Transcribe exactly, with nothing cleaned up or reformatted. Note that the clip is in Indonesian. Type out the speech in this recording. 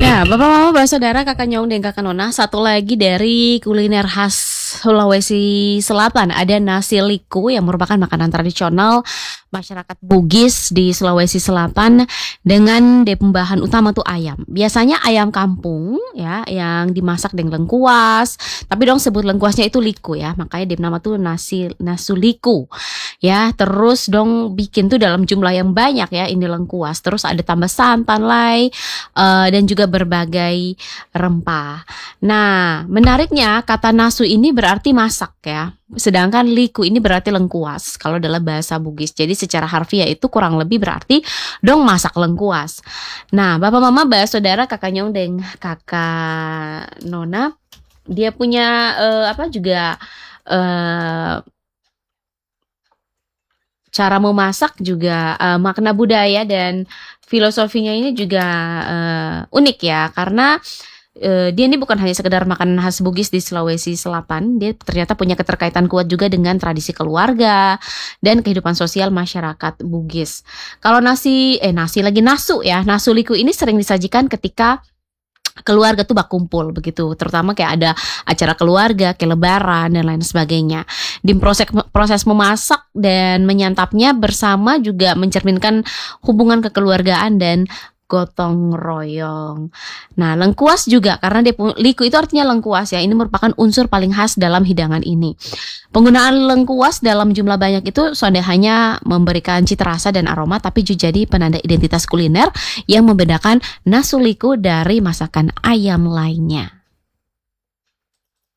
Nah, Bapak Mama, Bapak Saudara, Kakak Nyong dan Kakak Nona, satu lagi dari kuliner khas Sulawesi Selatan, ada nasi liku yang merupakan makanan tradisional masyarakat Bugis di Sulawesi Selatan dengan de pembahan utama tuh ayam. Biasanya ayam kampung ya yang dimasak dengan lengkuas, tapi dong sebut lengkuasnya itu liku ya, makanya dia nama tuh nasi nasu liku. Ya, terus dong bikin tuh dalam jumlah yang banyak ya ini lengkuas. Terus ada tambah santan lai uh, dan juga berbagai rempah. Nah, menariknya kata nasu ini berarti masak ya. Sedangkan liku ini berarti lengkuas kalau dalam bahasa Bugis. Jadi secara harfiah itu kurang lebih berarti dong masak lengkuas. Nah, Bapak Mama, Bapak Saudara, Kakak Nyong dan Kakak Nona, dia punya uh, apa juga uh, cara memasak juga uh, makna budaya dan filosofinya ini juga uh, unik ya, karena uh, dia ini bukan hanya sekedar makanan khas Bugis di Sulawesi Selatan, dia ternyata punya keterkaitan kuat juga dengan tradisi keluarga dan kehidupan sosial masyarakat Bugis. Kalau nasi eh nasi lagi nasu ya, nasu liku ini sering disajikan ketika keluarga tuh bak kumpul begitu, terutama kayak ada acara keluarga, kayak lebaran dan lain sebagainya. Di proses proses memasak dan menyantapnya bersama juga mencerminkan hubungan kekeluargaan dan gotong royong. Nah, lengkuas juga karena dia liku itu artinya lengkuas ya. Ini merupakan unsur paling khas dalam hidangan ini. Penggunaan lengkuas dalam jumlah banyak itu sudah hanya memberikan cita rasa dan aroma, tapi juga jadi penanda identitas kuliner yang membedakan nasu liku dari masakan ayam lainnya.